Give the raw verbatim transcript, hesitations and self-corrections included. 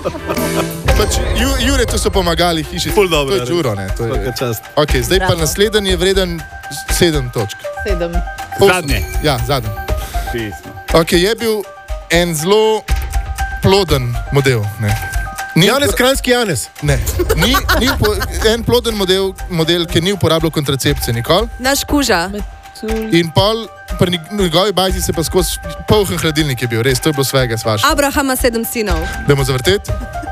Pač, ju, Juretu so pomagali hiši. Ful dobro. To je Đuro, ne. To je... Čast. Okay, zdaj Bravo. pa naslednji je vreden sedem točk. Sedem. Zadnje. Ja, zadnji. Pismo. Okay, je bil en zelo ploden model. Ne. Ni Janez, Kranjski Janez. Ne. Ni, ni upo, en ploden model, model, ki ni uporabljal kontracepcije nikoli. Naš kuža. In pol, pri njegovi bajzi se pa skozi polhen hladilnik je bil, res, to je bilo svega svaš. Abrahama sedem sinov. Dajmo zavrteti.